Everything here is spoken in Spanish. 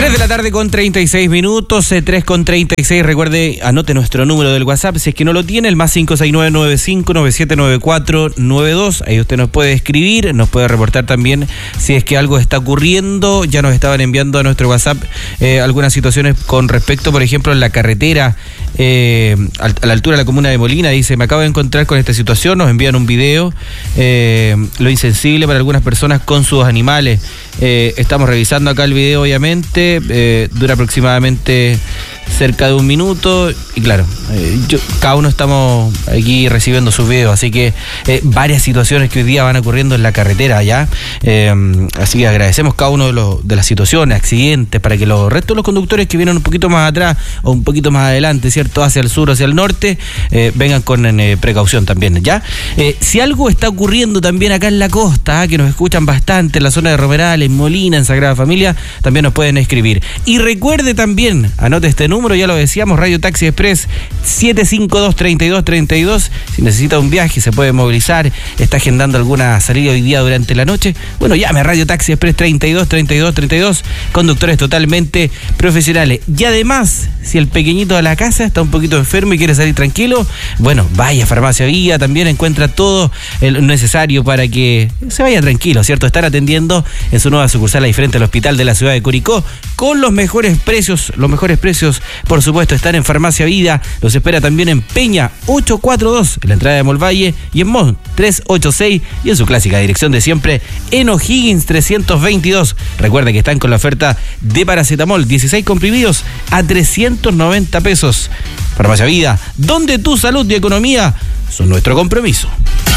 3 de la tarde con 36 minutos, 3 con 36. Recuerde, anote nuestro número del WhatsApp, si es que no lo tiene, el más 569-95-9794-92. Ahí usted nos puede escribir, nos puede reportar también si es que algo está ocurriendo. Ya nos estaban enviando a nuestro WhatsApp algunas situaciones con respecto, por ejemplo, en la carretera a la altura de la comuna de Molina. Dice, me acabo de encontrar con esta situación, nos envían un video, lo insensible para algunas personas con sus animales. Estamos revisando acá el video, obviamente. Dura aproximadamente cerca de 1 minuto y claro, cada uno estamos aquí recibiendo sus videos, así que varias situaciones que hoy día van ocurriendo en la carretera ya, así que agradecemos cada uno de las situaciones, accidentes, para que los restos de los conductores que vienen un poquito más atrás o un poquito más adelante, ¿cierto?, hacia el sur, hacia el norte, vengan con precaución también, ¿ya? Si algo está ocurriendo también acá en la costa, que nos escuchan bastante en la zona de Romerales, en Molina, en Sagrada Familia, también nos pueden escribir. Y recuerde también, anote este número, ya lo decíamos, Radio Taxi Express 752-3232. Si necesita un viaje, se puede movilizar, está agendando alguna salida hoy día durante la noche, bueno, llame a Radio Taxi Express 32-32-32, conductores totalmente profesionales. Y además, si el pequeñito de la casa está un poquito enfermo y quiere salir tranquilo, bueno, vaya a Farmacia Villa, también encuentra todo lo necesario para que se vaya tranquilo, ¿cierto? Están atendiendo en su nueva sucursal ahí frente al hospital de la ciudad de Curicó, con los mejores precios, por supuesto, están en Farmacia Vida. Los espera también en Peña 842, en la entrada de Molvalle, y en Mon 386, y en su clásica dirección de siempre, en O'Higgins 322. Recuerda que están con la oferta de paracetamol, 16 comprimidos a 390 pesos. Farmacia Vida, donde tu salud y economía son nuestro compromiso.